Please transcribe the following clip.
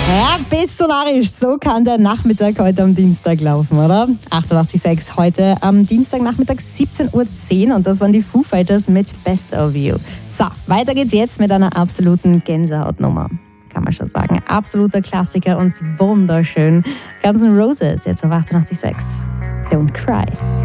Ja, bist du narrisch. So kann der Nachmittag heute am Dienstag laufen, oder? 88,6 heute am Dienstagnachmittag 17:10 Uhr und das waren die Foo Fighters mit Best of You. So, weiter geht's jetzt mit einer absoluten Gänsehautnummer. Kann man schon sagen. Absoluter Klassiker und wunderschön. Guns N' Roses jetzt auf 88,6. Don't Cry.